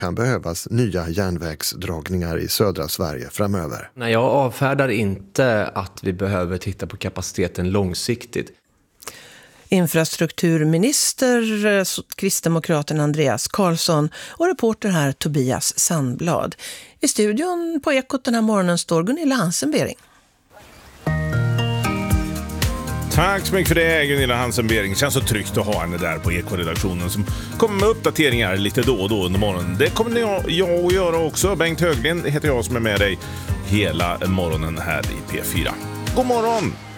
kan behövas nya järnvägsdragningar i södra Sverige framöver. Nej, jag avfärdar inte att vi behöver titta på kapaciteten långsiktigt. Infrastrukturminister kristdemokraten Andreas Karlsson och reporter här Tobias Sandblad. I studion på Ekot den här morgonen står Gunilla Hansen-Bering. Tack så mycket för det, Gunilla Hansen-Bering. Känns så tryggt att ha henne där på Eko-redaktionen som kommer med uppdateringar lite då och då under morgonen. Det kommer jag att göra också. Bengt Höglen heter jag som är med dig hela morgonen här i P4. God morgon!